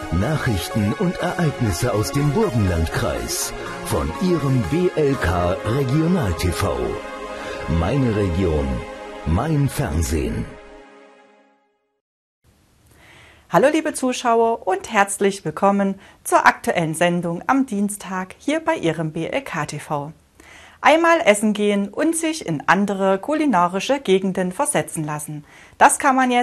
Nachrichten und Ereignisse aus dem Burgenlandkreis von Ihrem BLK Regional TV. Meine Region, mein Fernsehen. Hallo liebe Zuschauer und herzlich willkommen zur aktuellen Sendung am Dienstag hier bei Ihrem BLK TV. Einmal essen gehen und sich in andere kulinarische Gegenden versetzen lassen. Das kann man jetzt